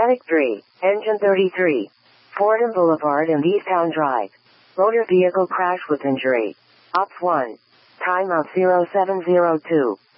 Medic 3, Engine 33. Fordham Boulevard and Easttown Drive. Motor vehicle crash with injury. Ops 1. Timeout 0702.